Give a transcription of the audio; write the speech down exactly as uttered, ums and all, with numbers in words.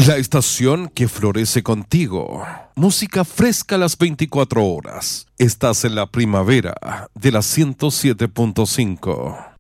La estación que florece contigo. Música fresca a las veinticuatro horas. Estás en la primavera de la ciento siete punto cinco.